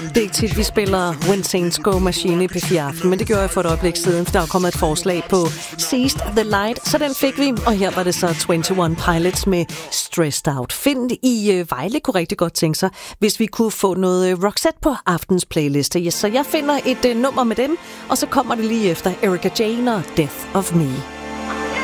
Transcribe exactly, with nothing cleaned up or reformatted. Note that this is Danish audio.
Det er ikke tit, vi spiller When Saints Go Machine i P fire Aften, men det gjorde jeg for et øjeblik siden, for der er kommet et forslag på Seized the Light, så den fik vi, og her var det så enogtyve Pilots med Stressed Out. Find i øh, Vejle kunne rigtig godt tænke sig, hvis vi kunne få noget øh, Roxette på aftens playliste. Yes, så jeg finder et øh, nummer med dem, og så kommer det lige efter Erika Jane og Death of Me.